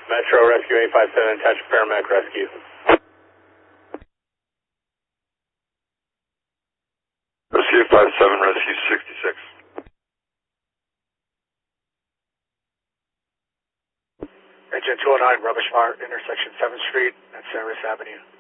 Metro Rescue 857, attach paramedic rescue. Rescue 57, Rescue 66. Engine 209, rubbish fire, intersection 7th Street and San Luis Avenue.